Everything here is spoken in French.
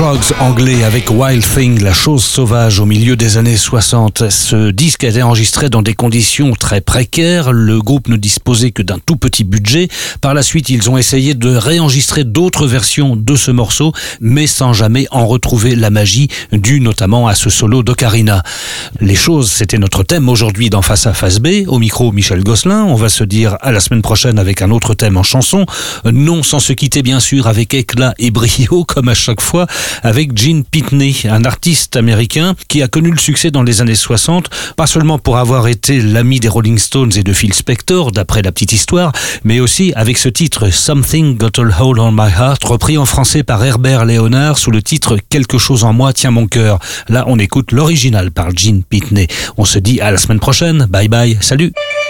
Trogs anglais avec Wild Thing, la chose sauvage au milieu des années 60. Ce disque a été enregistré dans des conditions très précaires. Le groupe ne disposait que d'un tout petit budget. Par la suite, ils ont essayé de réenregistrer d'autres versions de ce morceau, mais sans jamais en retrouver la magie, due notamment à ce solo d'Ocarina. Les choses, c'était notre thème aujourd'hui dans Face A Face B. Au micro, Michel Gosselin. On va se dire à la semaine prochaine avec un autre thème en chanson. Non sans se quitter bien sûr avec éclat et brio, comme à chaque fois, avec Gene Pitney, un artiste américain qui a connu le succès dans les années 60, pas seulement pour avoir été l'ami des Rolling Stones et de Phil Spector, d'après la petite histoire, mais aussi avec ce titre Something Got a Hold on My Heart, repris en français par Herbert Léonard sous le titre Quelque chose en moi tient mon cœur. Là, on écoute l'original par Gene Pitney. On se dit à la semaine prochaine. Bye bye, salut.